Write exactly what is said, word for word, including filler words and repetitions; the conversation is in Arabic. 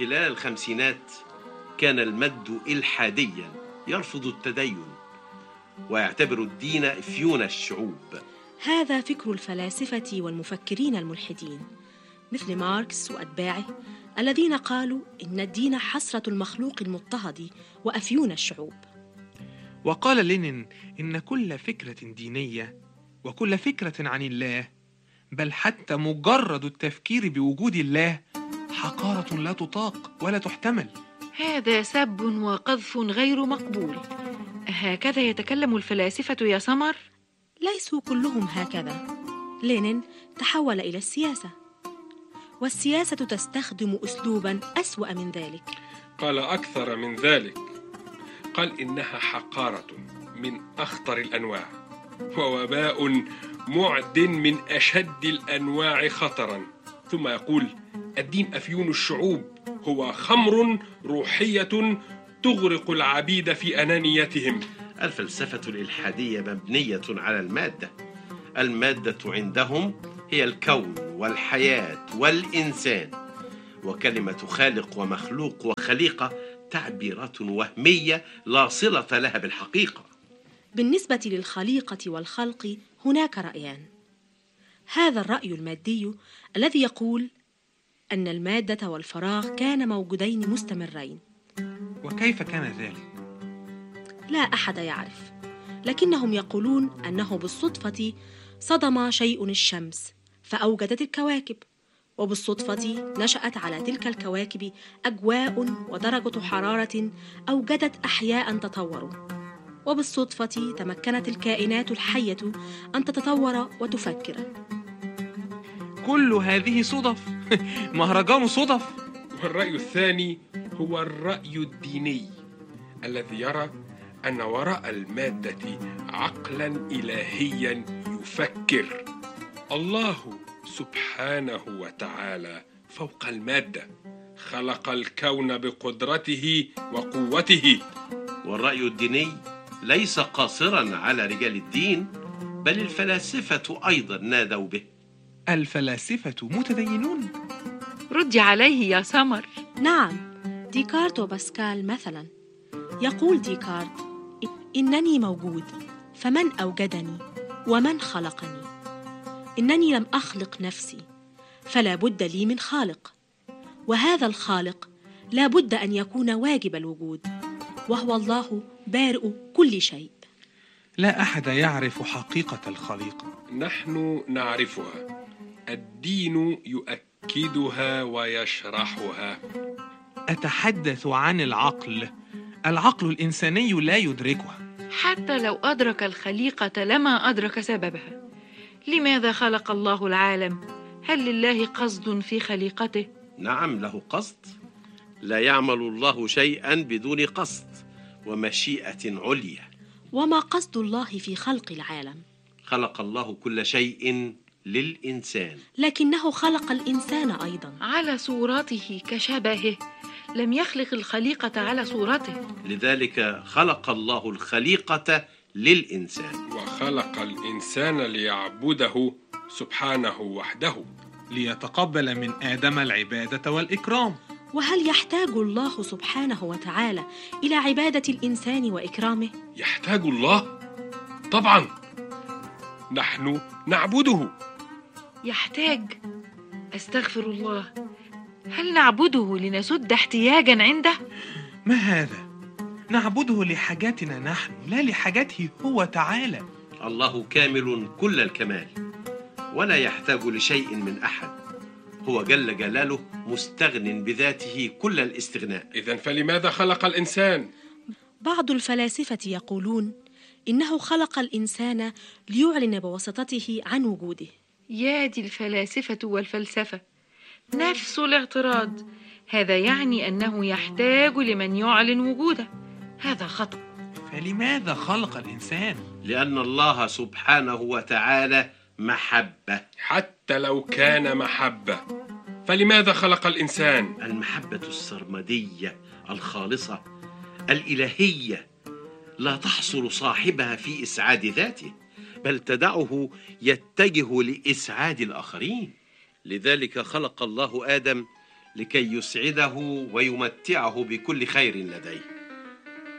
خلال الخمسينات كان المد إلحاديا يرفض التدين ويعتبر الدين إفيون الشعوب. هذا فكر الفلاسفة والمفكرين الملحدين مثل ماركس وأتباعه الذين قالوا إن الدين حسرة المخلوق المضطهد وأفيون الشعوب. وقال لينين إن كل فكرة دينية وكل فكرة عن الله، بل حتى مجرد التفكير بوجود الله، حقارة لا تطاق ولا تحتمل. هذا سب وقذف غير مقبول. هكذا يتكلم الفلاسفة يا سمر؟ ليسوا كلهم هكذا. لينين تحول إلى السياسة، والسياسة تستخدم أسلوباً أسوأ من ذلك. قال أكثر من ذلك، قال إنها حقارة من أخطر الأنواع ووباء معد من أشد الأنواع خطراً. ثم يقول الدين أفيون الشعوب، هو خمر روحية تغرق العبيد في أنانيتهم. الفلسفة الإلحادية مبنية على المادة. المادة عندهم هي الكون والحياة والإنسان، وكلمة خالق ومخلوق وخليقة تعبيرات وهمية لا صلة لها بالحقيقة. بالنسبة للخليقة والخلق هناك رأيان. هذا الرأي المادي الذي يقول أن المادة والفراغ كان موجودين مستمرين. وكيف كان ذلك؟ لا أحد يعرف، لكنهم يقولون أنه بالصدفة صدم شيء الشمس فأوجدت الكواكب، وبالصدفة نشأت على تلك الكواكب أجواء ودرجة حرارة أوجدت أحياء تطوروا، وبالصدفة تمكنت الكائنات الحية أن تتطور وتفكر. كل هذه صدف. مهرجان صدف. والرأي الثاني هو الرأي الديني الذي يرى أن وراء المادة عقلا إلهيا يفكر. الله سبحانه وتعالى فوق المادة خلق الكون بقدرته وقوته. والرأي الديني ليس قاصرا على رجال الدين، بل الفلاسفة أيضا نادوا به. الفلاسفة متدينون؟ ردي عليه يا سمر. نعم، ديكارت وباسكال مثلا. يقول ديكارت إنني موجود، فمن أوجدني ومن خلقني؟ إنني لم أخلق نفسي، فلا بد لي من خالق، وهذا الخالق لا بد أن يكون واجب الوجود، وهو الله بارئ كل شيء. لا أحد يعرف حقيقة الخليقة. نحن نعرفها، الدين يؤكدها ويشرحها. أتحدث عن العقل. العقل الإنساني لا يدركها. حتى لو أدرك الخليقة لما أدرك سببها. لماذا خلق الله العالم؟ هل لله قصد في خليقته؟ نعم، له قصد. لا يعمل الله شيئا بدون قصد ومشيئة عليا. وما قصد الله في خلق العالم؟ خلق الله كل شيء للإنسان، لكنه خلق الإنسان أيضا على صورته كشبهه، لم يخلق الخليقة على صورته. لذلك خلق الله الخليقة للإنسان، وخلق الإنسان ليعبده سبحانه وحده، ليتقبل من آدم العبادة والإكرام. وهل يحتاج الله سبحانه وتعالى إلى عبادة الإنسان وإكرامه؟ يحتاج الله؟ طبعا، نحن نعبده. يحتاج؟ أستغفر الله، هل نعبده لنسد احتياجا عنده؟ ما هذا؟ نعبده لحاجاتنا نحن، لا لحاجاته هو تعالى. الله كامل كل الكمال، ولا يحتاج لشيء من أحد. هو جل جلاله مستغن بذاته كل الاستغناء. إذن فلماذا خلق الإنسان؟ بعض الفلاسفة يقولون إنه خلق الإنسان ليعلن بواسطته عن وجوده. يا دي الفلاسفة والفلسفة، نفس الاعتراض. هذا يعني أنه يحتاج لمن يعلن وجوده. هذا خطأ. فلماذا خلق الإنسان؟ لأن الله سبحانه وتعالى محبة. حتى لو كان محبة، فلماذا خلق الإنسان؟ المحبة السرمدية الخالصة الإلهية لا تحصر صاحبها في إسعاد ذاته، بل تدعه يتجه لإسعاد الآخرين. لذلك خلق الله آدم لكي يسعده ويمتعه بكل خير لديه.